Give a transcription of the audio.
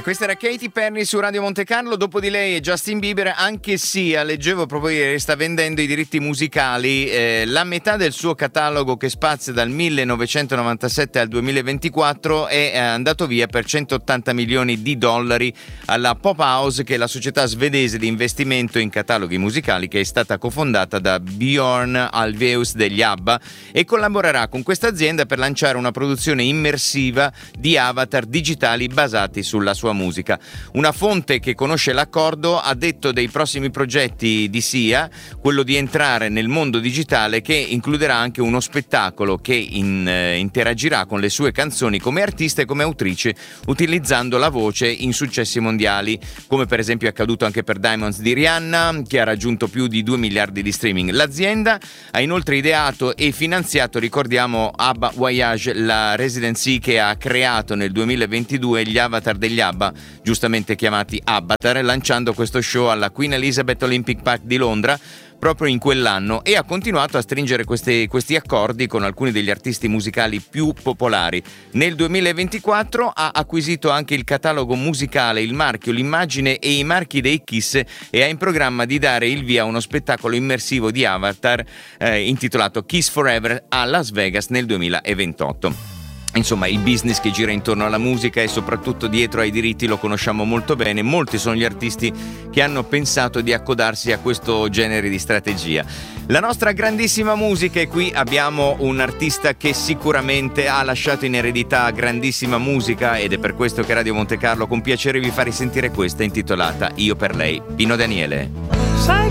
Questa era Katy Perry su Radio Monte Carlo. Dopo di lei è Justin Bieber, anche sia, leggevo proprio ieri, sta vendendo i diritti musicali. La metà del suo catalogo, che spazia dal 1997 al 2024, è andato via per 180 milioni di dollari alla Pop House, che è la società svedese di investimento in cataloghi musicali, che è stata cofondata da Björn Ulvaeus degli ABBA, e collaborerà con questa azienda per lanciare una produzione immersiva di avatar digitali basati sulla sua musica. Una fonte che conosce l'accordo ha detto dei prossimi progetti di SIA quello di entrare nel mondo digitale, che includerà anche uno spettacolo che interagirà con le sue canzoni come artista e come autrice, utilizzando la voce in successi mondiali, come per esempio è accaduto anche per Diamonds di Rihanna, che ha raggiunto più di 2 miliardi di streaming. L'azienda ha inoltre ideato e finanziato, ricordiamo, ABBA Voyage, la residency che ha creato nel 2022 gli avatar degli ABBA, giustamente chiamati Avatar, lanciando questo show alla Queen Elizabeth Olympic Park di Londra proprio in quell'anno, e ha continuato a stringere questi accordi con alcuni degli artisti musicali più popolari. Nel 2024 ha acquisito anche il catalogo musicale, il marchio, l'immagine e i marchi dei Kiss, e ha in programma di dare il via a uno spettacolo immersivo di Avatar intitolato Kiss Forever a Las Vegas nel 2028. Insomma, il business che gira intorno alla musica e soprattutto dietro ai diritti lo conosciamo molto bene. Molti sono gli artisti che hanno pensato di accodarsi a questo genere di strategia. La nostra grandissima musica, e qui abbiamo un artista che sicuramente ha lasciato in eredità grandissima musica, ed è per questo che Radio Monte Carlo con piacere vi fa risentire questa intitolata Io per lei, Pino Daniele.